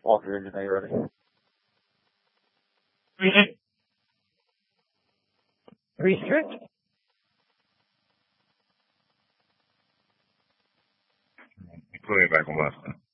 Off your engine, are you ready? Restrict. Put it back on last time.